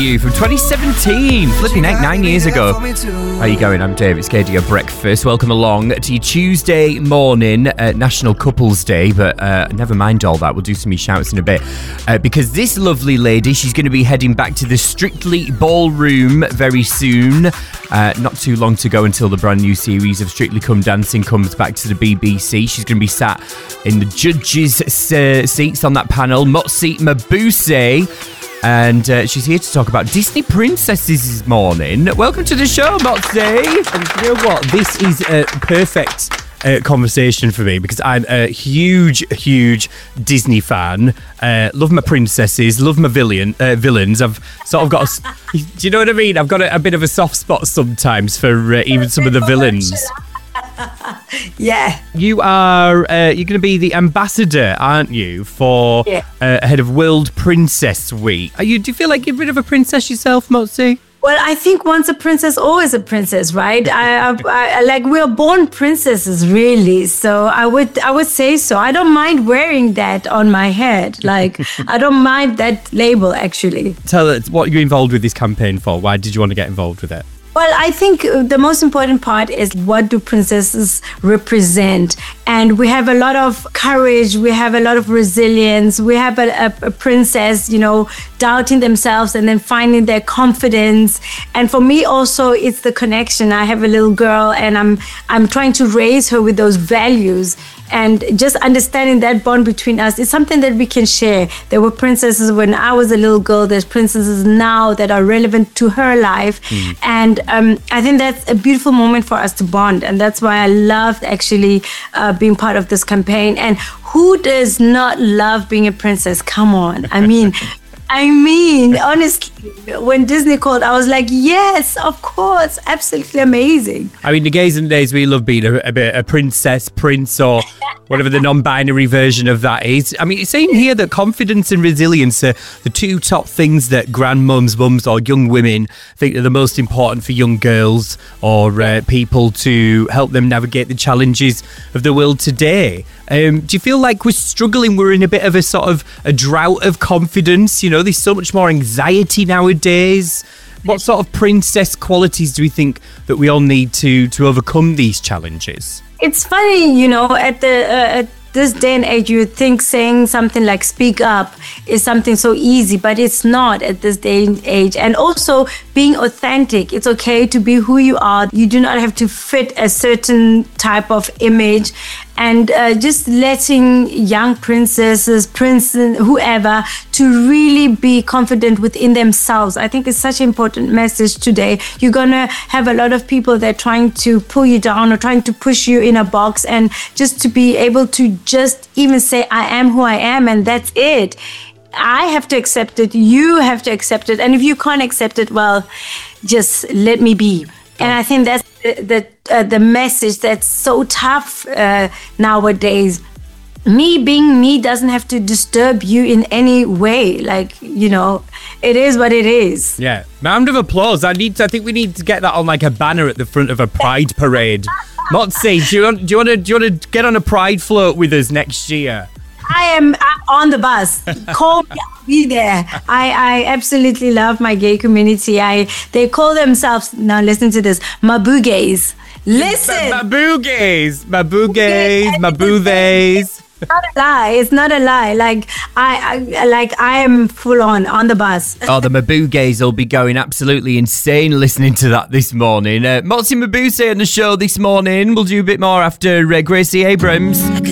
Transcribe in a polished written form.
You from 2017. Flipping heck, 9 years ago. How you going? I'm Dave. It's KD at breakfast. Welcome along to your Tuesday morning, National Couples Day. But never mind all that. We'll do some of your shouts in a bit. Because this lovely lady, she's going to be heading back to the Strictly Ballroom very soon. Not too long to go until the brand new series of Strictly Come Dancing comes back to the BBC. She's going to be sat in the judges' seats on that panel. Motsi Mabuse. And she's here to talk about Disney princesses this morning. Welcome to the show, Motsi. And you know what? This is a perfect conversation for me because I'm a huge Disney fan. Love my princesses, love my villains. I've sort of got do you know what I mean? I've got a bit of a soft spot sometimes for even some of the villains. Yeah. You are you're going to be the ambassador, aren't you, for ahead of World Princess Week? Do you feel like you're a bit of a princess yourself, Motsi? Well, I think once a princess, always a princess, right? I like we're born princesses, really. So I would say so. I don't mind wearing that on my head. Like I don't mind that label, actually. Tell us what you're involved with this campaign for. Why did you want to get involved with it? Well, I think the most important part is what do princesses represent? And we have a lot of courage, we have a lot of resilience, we have a princess, doubting themselves and then finding their confidence. And for me also, it's the connection. I have a little girl and I'm trying to raise her with those values. And just understanding that bond between us is something that we can share. There were princesses when I was a little girl. There's princesses now that are relevant to her life. And I think that's a beautiful moment for us to bond. And that's why I loved actually being part of this campaign. And who does not love being a princess? Come on. I mean, honestly, when Disney called, I was like, yes, of course, absolutely amazing. I mean, the gays and days, we love being a princess, prince, or whatever the non-binary version of that is. I mean, it's saying here that confidence and resilience are the two top things that grandmums, mums, or young women think are the most important for young girls or people to help them navigate the challenges of the world today. Do you feel like we're struggling? We're in a bit of a sort of a drought of confidence. There's so much more anxiety nowadays. What sort of princess qualities do we think that we all need to overcome these challenges? It's funny, at this day and age, you would think saying something like speak up is something so easy, but it's not at this day and age. And also being authentic. It's okay to be who you are. You do not have to fit a certain type of image. And just letting young princesses, princes, whoever, to really be confident within themselves. I think it's such an important message today. You're going to have a lot of people that are trying to pull you down or trying to push you in a box. And just to be able to just even say, I am who I am, and that's it. I have to accept it. You have to accept it. And if you can't accept it, well, just let me be. And I think that's the message that's so tough nowadays. Me being me doesn't have to disturb you in any way. Like, it is what it is. Yeah. Round of applause. I think we need to get that on like a banner at the front of a pride parade. Motsi, do you want to get on a pride float with us next year? I'm on the bus. Call me, I'll be there. I absolutely love my gay community. They call themselves, now listen to this, Mabugays. Listen. Mabugays. Mabugays. It's not a lie. Like I am full on the bus. Oh, the Mabugays will be going absolutely insane listening to that this morning. Motsi Mabuse on the show this morning. We'll do a bit more after Gracie Abrams.